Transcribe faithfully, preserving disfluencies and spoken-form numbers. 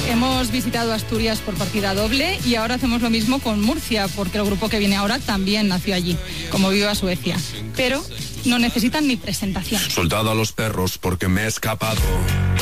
Hemos visitado Asturias por partida doble y ahora hacemos lo mismo con Murcia, porque el grupo que viene ahora también nació allí, como Viva Suecia. Pero no necesitan ni presentación. Soldado a los perros porque me he escapado.